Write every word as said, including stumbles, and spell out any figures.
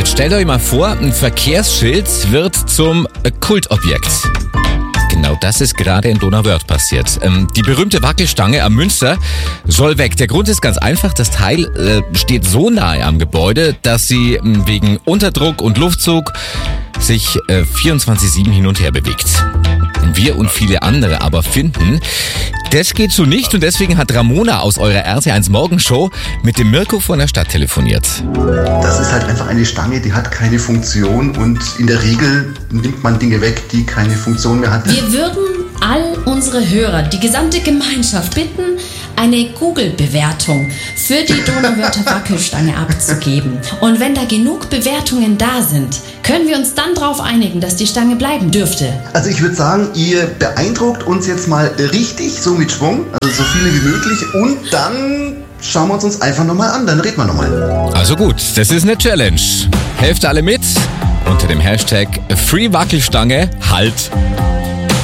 Jetzt stellt euch mal vor, ein Verkehrsschild wird zum Kultobjekt. Genau das ist gerade in Donauwörth passiert. Ähm, die berühmte Wackelstange am Münster soll weg. Der Grund ist ganz einfach, das Teil äh, steht so nahe am Gebäude, dass sie äh, wegen Unterdruck und Luftzug sich äh, vierundzwanzig sieben hin und her bewegt. Wir und viele andere aber finden, das geht so nicht und deswegen hat Ramona aus eurer R T eins Morgenshow mit dem Mirko von der Stadt telefoniert. Das ist halt einfach eine Stange, die hat keine Funktion und in der Regel nimmt man Dinge weg, die keine Funktion mehr hat. Wir würden all unsere Hörer, die gesamte Gemeinschaft bitten, eine Google-Bewertung für die Donauwörther Wackelstange abzugeben. Und wenn da genug Bewertungen da sind, können wir uns dann darauf einigen, dass die Stange bleiben dürfte. Also ich würde sagen, ihr beeindruckt uns jetzt mal richtig, so mit Schwung, also so viele wie möglich und dann schauen wir uns uns einfach nochmal an, dann reden wir nochmal. Also gut, das ist eine Challenge. Helft alle mit unter dem Hashtag FreeWackelstange halt.